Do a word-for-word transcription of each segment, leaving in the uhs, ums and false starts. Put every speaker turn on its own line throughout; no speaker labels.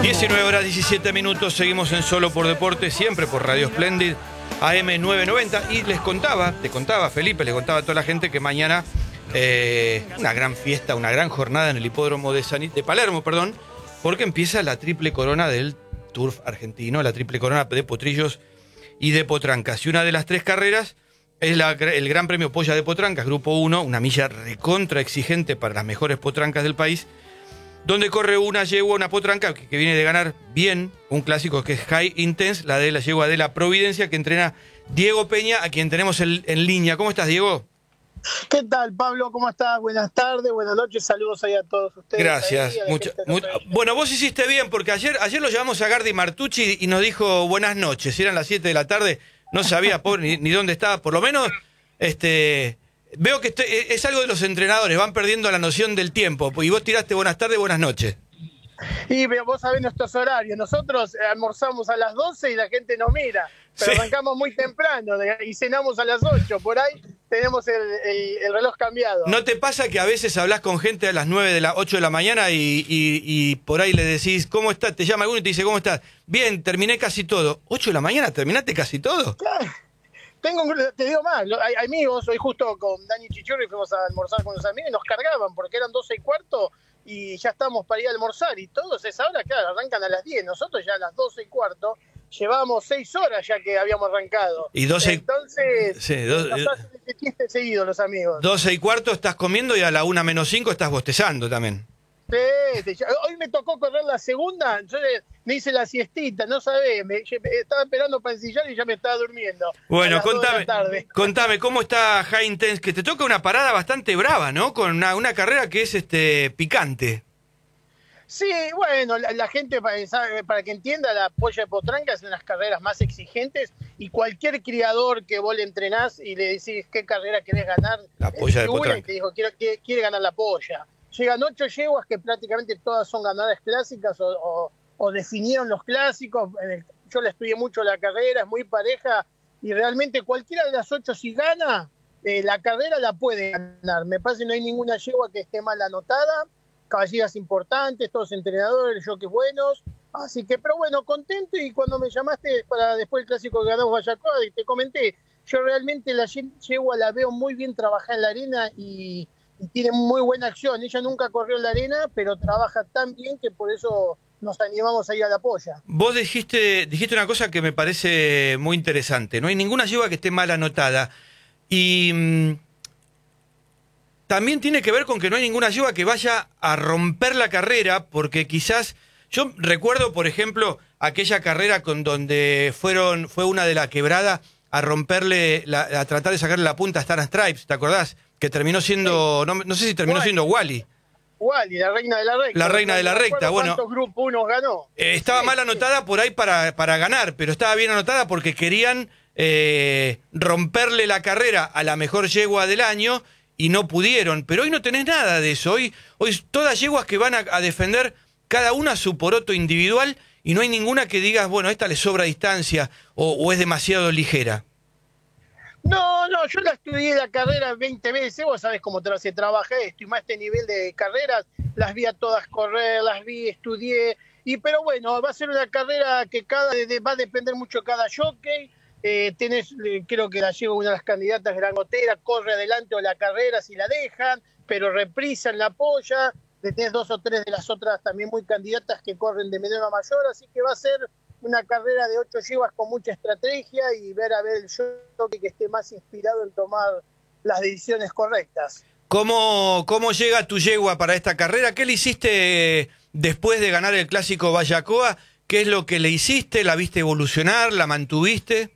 diecinueve horas diecisiete minutos, seguimos en Solo por Deporte, siempre por Radio Splendid, A M novecientos noventa. Y les contaba, te contaba Felipe, le contaba a toda la gente que mañana eh, una gran fiesta, una gran jornada en el hipódromo de, San, de Palermo, perdón, porque empieza la triple corona del Turf argentino, la triple corona de potrillos y de potrancas. Y una de las tres carreras es la, el Gran Premio Polla de Potrancas, Grupo uno, una milla recontra exigente para las mejores potrancas del país, donde corre una yegua, una potranca que, que viene de ganar bien un clásico que es High Intense, la de la yegua de la Providencia, que entrena Diego Peña, a quien tenemos en, en línea. ¿Cómo estás, Diego?
¿Qué tal, Pablo? ¿Cómo estás? Buenas tardes, buenas noches, saludos ahí a todos ustedes.
Gracias.
Ahí,
Mucha, mucha, bueno, vos hiciste bien, porque ayer, ayer lo llevamos a Gardi Martucci y nos dijo buenas noches. Eran las siete de la tarde, no sabía pobre, ni, ni dónde estaba. Por lo menos, este... Veo que estoy, es algo de los entrenadores, van perdiendo la noción del tiempo. Y vos tiraste buenas tardes, buenas noches.
Y vos sabés nuestros horarios. Nosotros almorzamos a las doce y la gente nos mira. Pero sí, arrancamos muy temprano y cenamos a las ocho. Por ahí tenemos el, el, el reloj cambiado.
¿No te pasa que a veces hablas con gente a las nueve de la ocho de la mañana y, y, y por ahí le decís, ¿cómo estás? Te llama alguno y te dice, ¿cómo estás? Bien, terminé casi todo. ¿ocho de la mañana? ¿Terminaste casi todo?
Claro. Tengo, te digo más, hay amigos, hoy justo con Dani Chichurri fuimos a almorzar con los amigos y nos cargaban porque eran doce y cuarto y ya estamos para ir a almorzar y todos a esa hora, claro, arrancan a las diez, nosotros ya a las doce y cuarto llevábamos seis horas ya que habíamos arrancado.
Y doce,
entonces,
sí, do,
nos hacen ese chiste seguido los amigos.
doce y cuarto estás comiendo y a la una menos cinco estás bostezando también.
Sí, sí, hoy me tocó correr la segunda, yo me hice la siestita, no sabés, me, estaba esperando para ensillar y ya me estaba durmiendo.
Bueno, contame, contame, ¿cómo está High Intense? Que te toca una parada bastante brava, ¿no? Con una, una carrera que es este picante.
Sí, bueno, la, la gente, para, para que entienda, la Polla de Potranca es una de las carreras más exigentes y cualquier criador que vos le entrenás y le decís qué carrera querés ganar,
la Polla de Potranca.
Y te dijo, quiero, quiere, quiere ganar la Polla. Llegan ocho yeguas que prácticamente todas son ganadoras clásicas o, o, o definieron los clásicos. En el, yo le estudié mucho la carrera, es muy pareja y realmente cualquiera de las ocho si gana, eh, la carrera la puede ganar. Me parece que no hay ninguna yegua que esté mal anotada, caballeras importantes, todos entrenadores, jockeys buenos. Así que, pero bueno, contento y cuando me llamaste para después el clásico que ganamos Vallacoa, te comenté, yo realmente la yegua la veo muy bien trabajar en la arena y... y tiene muy buena acción. Ella nunca corrió en la arena, pero trabaja tan bien que por eso nos animamos a ir a la Polla.
Vos dijiste, dijiste una cosa que me parece muy interesante. No hay ninguna yegua que esté mal anotada. Y mmm, también tiene que ver con que no hay ninguna yegua que vaya a romper la carrera, porque quizás... Yo recuerdo, por ejemplo, aquella carrera con donde fueron fue una de la quebrada a romperle, la, a tratar de sacarle la punta a Star Stripes, ¿te acordás? Que terminó siendo, sí. no, no sé si terminó Wally. siendo Wally.
Wally, la reina de la recta.
La reina de la recta, bueno.
¿Cuántos grupos uno ganó?
Eh, estaba sí, mal anotada sí. por ahí para, para ganar, pero estaba bien anotada porque querían eh, romperle la carrera a la mejor yegua del año y no pudieron. Pero hoy no tenés nada de eso. Hoy, hoy todas yeguas que van a, a defender cada una su poroto individual y no hay ninguna que digas, bueno, esta le sobra distancia o, o es demasiado ligera.
No, no, yo la estudié la carrera veinte veces, vos sabés cómo tra se trabaja esto, y más este nivel de carreras, las vi a todas correr, las vi, estudié, y pero bueno, va a ser una carrera que cada de, va a depender mucho de cada jockey, eh, tenés, eh, creo que la lleva una de las candidatas granotera, corre adelante o la carrera si la dejan, pero reprisa en la Polla, tenés dos o tres de las otras también muy candidatas que corren de menor a mayor, así que va a ser una carrera de ocho yeguas con mucha estrategia y ver a ver el jockey que esté más inspirado en tomar las decisiones correctas.
¿Cómo, cómo llega tu yegua para esta carrera? ¿Qué le hiciste después de ganar el clásico Vallacoa? ¿Qué es lo que le hiciste? ¿La viste evolucionar? ¿La mantuviste?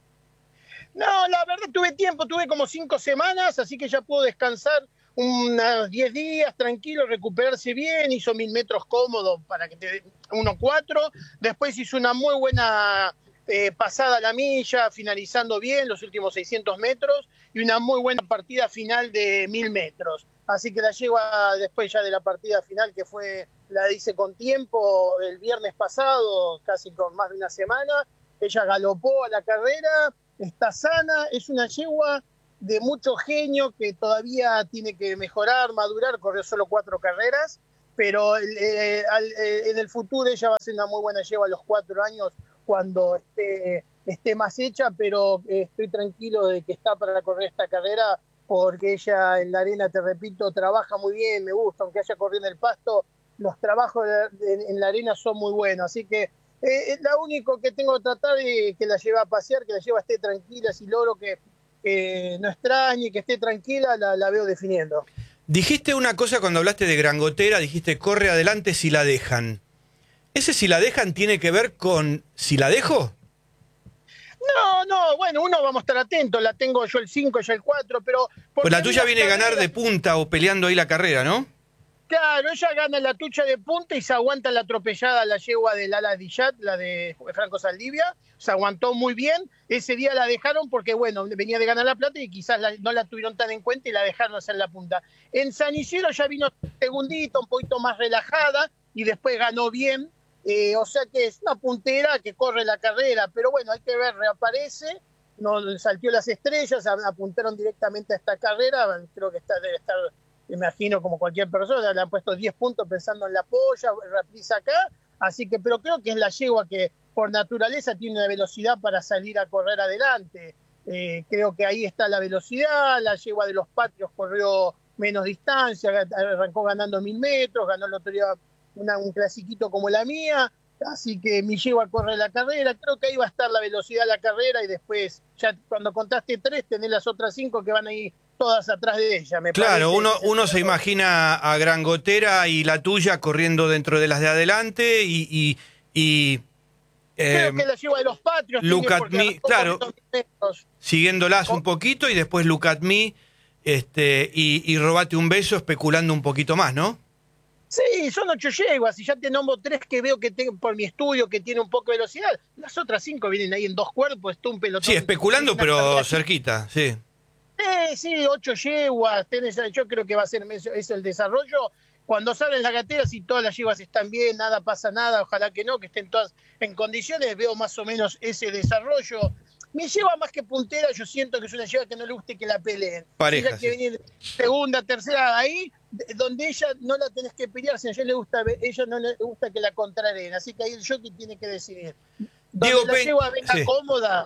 No, la verdad tuve tiempo, tuve como cinco semanas, así que ya puedo descansar unos diez días, tranquilo, recuperarse bien, hizo mil metros cómodo para que te dé uno cuatro, después hizo una muy buena eh, pasada a la milla, finalizando bien los últimos seiscientos metros, y una muy buena partida final de mil metros. Así que la yegua después ya de la partida final, que fue, la hice con tiempo el viernes pasado, casi con más de una semana, ella galopó a la carrera, está sana, es una yegua de mucho genio que todavía tiene que mejorar, madurar, corrió solo cuatro carreras pero eh, al, eh, en el futuro ella va a ser una muy buena yegua a los cuatro años cuando esté, esté más hecha, pero eh, estoy tranquilo de que está para correr esta carrera porque ella en la arena, te repito, trabaja muy bien, me gusta, aunque haya corrido en el pasto, los trabajos de, de, en la arena son muy buenos, así que eh, lo único que tengo que tratar es que la lleve a pasear, que la lleve esté tranquila, si logro que, que no extrañe, que esté tranquila, la, la veo definiendo.
Dijiste una cosa cuando hablaste de Grangotera, dijiste corre adelante si la dejan. ¿Ese si la dejan tiene que ver con si la dejo?
No, no, bueno, uno vamos a estar atentos, la tengo yo el cinco, yo el cuatro, pero...
Pues la tuya viene a ganar de punta o peleando ahí la carrera, ¿no?
Claro, ella gana la tucha de punta y se aguanta la atropellada la yegua del Ala Dillat, la de Franco Saldivia, se aguantó muy bien. Ese día la dejaron porque, bueno, venía de ganar la plata y quizás la, no la tuvieron tan en cuenta y la dejaron hacer la punta. En San Isidro ya vino segundito, un poquito más relajada y después ganó bien. Eh, o sea que es una puntera que corre la carrera, pero bueno, hay que ver, reaparece, no salteó las estrellas, apuntaron directamente a esta carrera, creo que está, debe estar... me imagino como cualquier persona, le han puesto diez puntos pensando en la polla, reprisa acá, así que, pero creo que es la yegua que por naturaleza tiene una velocidad para salir a correr adelante, eh, creo que ahí está la velocidad, la yegua de los Patrios corrió menos distancia, arrancó ganando mil metros, ganó el otro día una, un clasiquito como la mía, así que mi yegua corre la carrera, creo que ahí va a estar la velocidad de la carrera y después, ya cuando contaste tres, tenés las otras cinco que van ahí todas atrás de ella, me
Claro,
parece.
uno, uno se imagina a Grangotera y la tuya corriendo dentro de las de adelante y... y, y
Creo
eh,
que la yegua de los Patrios.
Look at me, claro, siguiéndolas
oh.
un poquito y después Look at me este, y, y robate un beso especulando un poquito más, ¿no?
Sí, son ocho yeguas y ya te nombro tres que veo que tengo por mi estudio que tiene un poco de velocidad. Las otras cinco vienen ahí en dos cuerpos, está un pelotón.
Sí, especulando, pero cerquita, sí.
Eh, sí, ocho yeguas, tenés, yo creo que va a ser es el desarrollo. Cuando salen las gateras y todas las yeguas están bien, nada pasa nada, ojalá que no, que estén todas en condiciones, veo más o menos ese desarrollo. Mi yegua más que puntera, yo siento que es una yegua que no le guste que la peleen.
Pareja,
Ella que
sí.
viene segunda, tercera, ahí, donde ella no la tenés que pelear, si a ella le gusta, ella no le gusta que la contrareen, así que ahí el jockey tiene que decidir. Donde
Diego
la
Pe...
yegua venga
sí.
cómoda.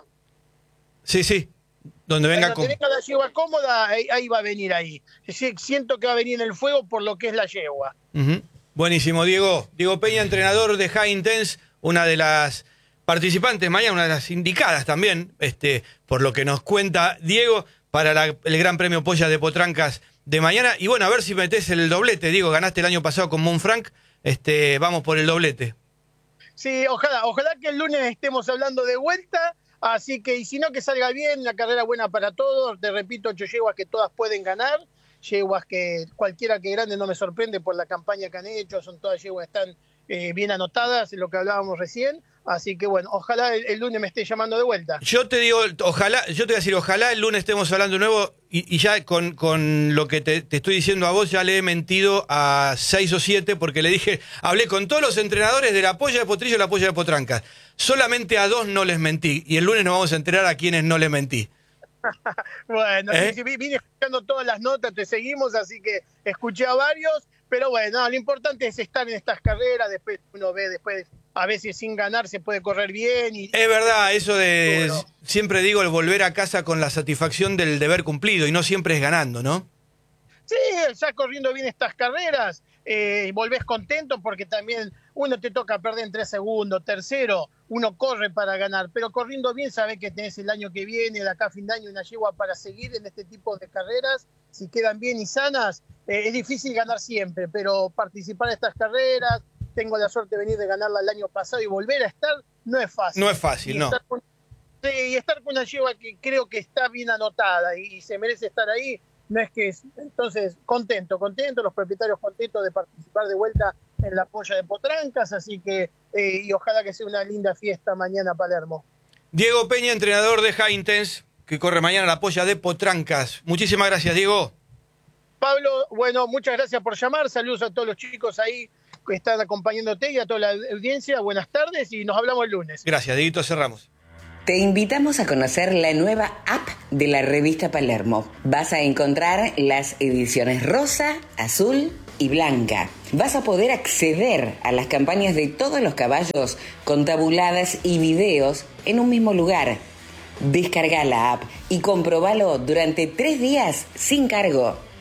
Sí, sí. Donde venga
Cuando
cómoda.
tenga la yegua cómoda, ahí, ahí va a venir ahí. Siento que va a venir en el fuego por lo que es la yegua.
Uh-huh. Buenísimo, Diego. Diego Peña, entrenador de High Intense, una de las participantes, mañana una de las indicadas también, este, por lo que nos cuenta Diego, para la, el Gran Premio Polla de Potrancas de mañana. Y bueno, a ver si metés el doblete. Diego, ganaste el año pasado con Montfranc, este, vamos por el doblete.
Sí, ojalá, ojalá que el lunes estemos hablando de vuelta. Así que, y si no, que salga bien, la carrera buena para todos. Te repito, ocho yeguas que todas pueden ganar. Yeguas que cualquiera que grande no me sorprende por la campaña que han hecho. Son todas yeguas que están eh, bien anotadas, lo que hablábamos recién. Así que bueno, ojalá el, el lunes me esté llamando de vuelta.
Yo te digo, ojalá, yo te voy a decir, ojalá el lunes estemos hablando de nuevo y, y ya con, con lo que te, te estoy diciendo a vos, ya le he mentido a seis o siete porque le dije, hablé con todos los entrenadores de la Polla de Potrillo y la Polla de Potrancas. Solamente a dos no les mentí y el lunes nos vamos a enterar a quienes no les mentí.
Bueno,
¿Eh?
sí, sí, vine escuchando todas las notas, te seguimos, así que escuché a varios, pero bueno, no, lo importante es estar en estas carreras, después uno ve, después a veces sin ganar se puede correr bien. Y,
es verdad, eso de,
bueno.
siempre digo, el volver a casa con la satisfacción del deber cumplido y no siempre es ganando, ¿no?
Sí, ya corriendo bien estas carreras, eh, volvés contento porque también uno te toca perder en tres segundos, tercero, uno corre para ganar, pero corriendo bien sabés que tenés el año que viene, de acá a fin de año, una yegua para seguir en este tipo de carreras, si quedan bien y sanas, eh, es difícil ganar siempre, pero participar en estas carreras, tengo la suerte de venir de ganarla el año pasado y volver a estar, no es fácil.
No es fácil,
y
no.
Estar con, sí, y estar con una yegua que creo que está bien anotada y, y se merece estar ahí, no es que es, entonces contento, contento, los propietarios contentos de participar de vuelta en la Polla de Potrancas, así que eh, y ojalá que sea una linda fiesta mañana Palermo.
Diego Peña, entrenador de High Intense, que corre mañana la Polla de Potrancas. Muchísimas gracias, Diego.
Pablo, bueno, muchas gracias por llamar, saludos a todos los chicos ahí que están acompañándote y a toda la audiencia, buenas tardes y nos hablamos el lunes.
Gracias, Dieguito, cerramos.
Te invitamos a conocer la nueva app de la revista Palermo. Vas a encontrar las ediciones rosa, azul y Blanca. Vas a poder acceder a las campañas de todos los caballos con tabuladas y videos en un mismo lugar. Descarga la app y comprobalo durante tres días sin cargo.